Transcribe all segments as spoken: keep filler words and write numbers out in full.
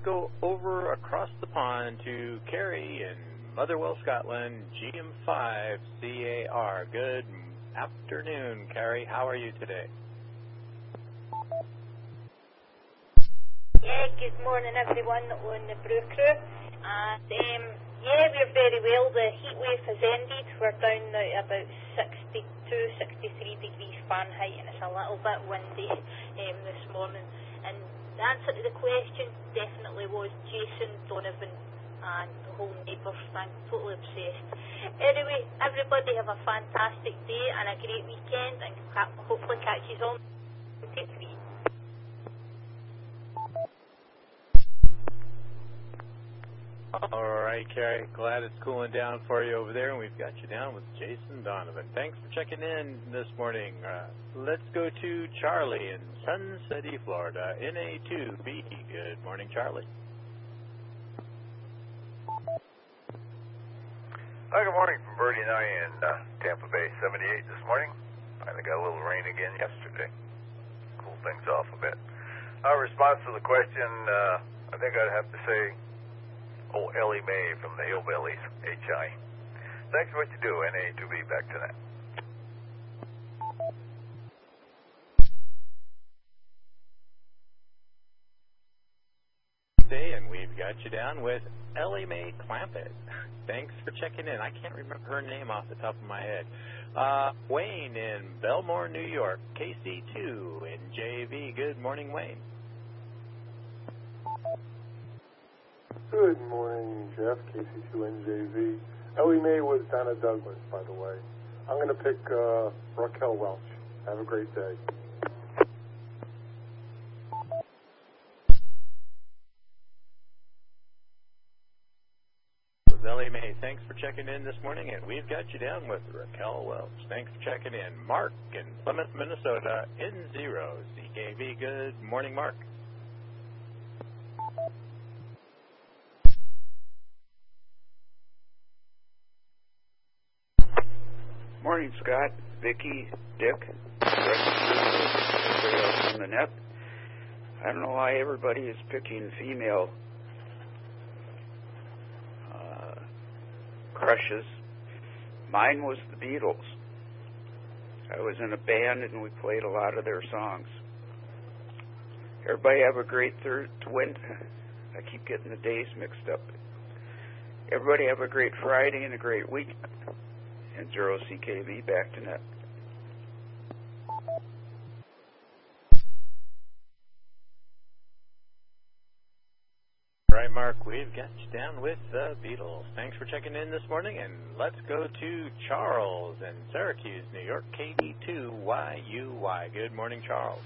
go over across the pond to Carrie in Motherwell, Scotland, G M five C A R. Good afternoon, Carrie. How are you today? Yeah, good morning everyone on the Brew Crew. And um, yeah, we're very well. The heat wave has ended. We're down now to about sixty-two, sixty-three degrees Fahrenheit, and it's a little bit windy um, this morning. And the answer to the question definitely was Jason Donovan and the whole Neighbours thing. Totally obsessed. Anyway, everybody have a fantastic day and a great weekend, and hopefully catch you all. Take three. All right, Carrie. Glad it's cooling down for you over there, and we've got you down with Jason Donovan. Thanks for checking in this morning. Uh, let's go to Charlie in Sun City, Florida, N A two B. Good morning, Charlie. Hi, good morning from Birdie and I in uh, Tampa Bay, seventy-eight this morning. Finally got a little rain again yesterday. Cool things off a bit. Our response to the question, uh, I think I'd have to say, oh, Ellie Mae from the Hillbillies, H I. Thanks for what you do, N A two B, back to that. And we've got you down with Ellie Mae Clampett. Thanks for checking in. I can't remember her name off the top of my head. Uh, Wayne in Belmore, New York, K C two in J V. Good morning, Wayne. Good morning, Jeff, K C two N J V. Ellie Mae was Donna Douglas, by the way. I'm going to pick uh, Raquel Welch. Have a great day. With Ellie Mae, thanks for checking in this morning, and we've got you down with Raquel Welch. Thanks for checking in. Mark in Plymouth, Minnesota, N zero C K V. Good morning, Mark. Morning, Scott, Vicky, Dick, everybody else on the net. I don't know why everybody is picking female uh, crushes. Mine was the Beatles. I was in a band and we played a lot of their songs. Everybody have a great third twin. I keep getting the days mixed up. Everybody have a great Friday and a great week. And zero C K V, back to net. All right, Mark, we've got you down with the Beatles. Thanks for checking in this morning, and let's go to Charles in Syracuse, New York, K D two Y U Y. Good morning, Charles.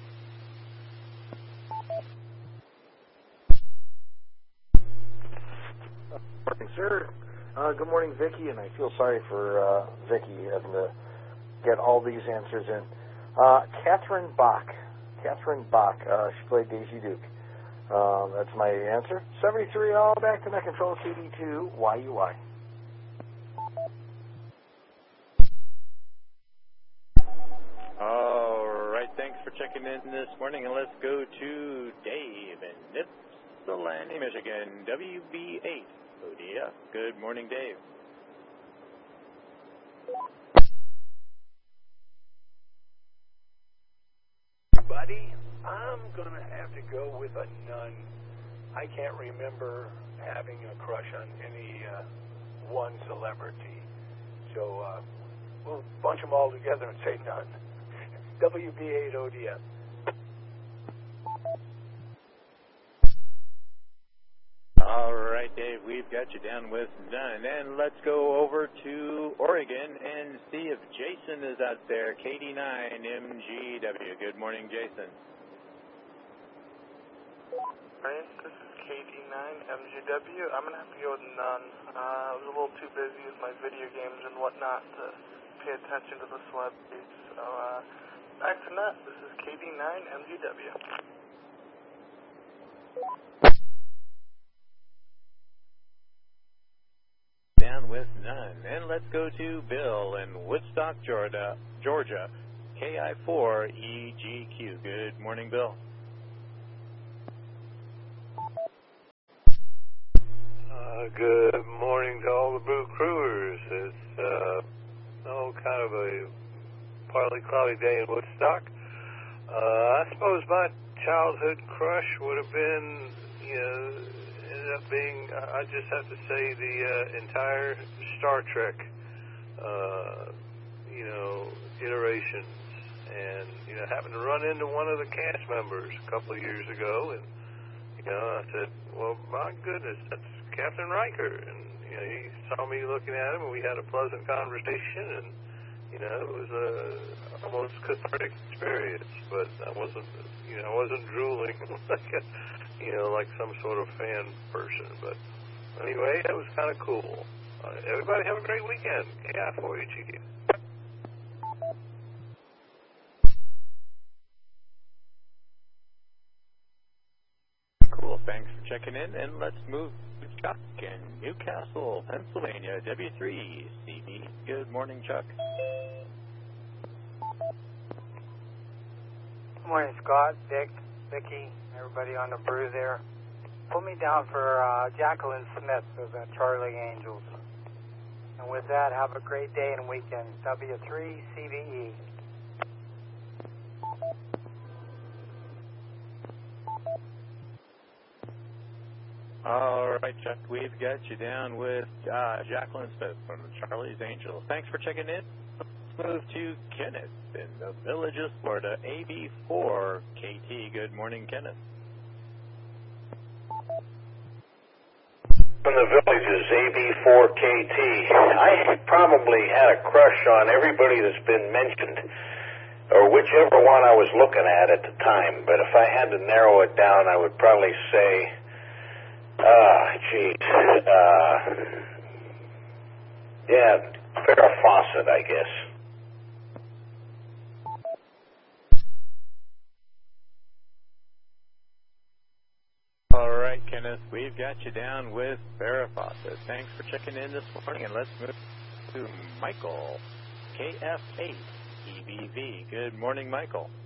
Morning, sir. Uh, good morning, Vicky, and I feel sorry for uh, Vicky having to get all these answers in. Uh, Catherine Bach. Catherine Bach. Uh, she played Daisy Duke. Um, that's my answer. seventy-three all back to net control, K D two Y U Y. All right, thanks for checking in this morning, and let's go to Dave in Ypsilanti, Michigan, W B eight. O D F. Good morning, Dave. Buddy, I'm going to have to go with a nun. I can't remember having a crush on any uh, one celebrity. So uh, we'll bunch them all together and say none. W B eight O D F. All right, Dave, we've got you down with none. And let's go over to Oregon and see if Jason is out there. K D nine M G W. Good morning, Jason. Ryan, this is K D nine M G W. I'm going to have to go with none. Uh, I was a little too busy with my video games and whatnot to pay attention to the celebrities. So, uh, back to net. This is K D nine M G W. Down with none. And let's go to Bill in Woodstock, Georgia, Georgia, K I four E G Q. Good morning, Bill. Uh, good morning to all the Brew Crewers. It's uh, oh, kind of a partly cloudy day in Woodstock. Uh, I suppose my childhood crush would have been, you know, ended up being, I just have to say, the uh, entire Star Trek, uh, you know, iterations. And, you know, happened to run into one of the cast members a couple of years ago, and, you know, I said, well, my goodness, that's Captain Riker. And, you know, he saw me looking at him, and we had a pleasant conversation, and, you know, it was a almost cathartic experience, but I wasn't, you know, I wasn't drooling like a, you know, like some sort of fan person. But anyway, that was kind of cool. Uh, everybody have a great weekend. K I four H E Q. Cool. Thanks for checking in, and let's move to Chuck in Newcastle, Pennsylvania, W three C B. Good morning, Chuck. Good morning, Scott, Dick, Vicky, everybody on the brew there. Put me down for uh, Jacqueline Smith of the Charlie Angels. And with that, have a great day and weekend. W three C B E. All right, Chuck, we've got you down with uh, Jacqueline Smith from Charlie's Angels. Thanks for checking in. Let's move to Kenneth in the Villages, Florida, A B four K T. Good morning, Kenneth. From the Villages, A B four K T. I probably had a crush on everybody that's been mentioned, or whichever one I was looking at at the time. But if I had to narrow it down, I would probably say, ah, geez, uh, yeah, Farrah Fawcett, I guess. All right, Kenneth, we've got you down with Farrah Fawcett. Thanks for checking in this morning, and let's move to Michael, K F eight E B V. Good morning, Michael.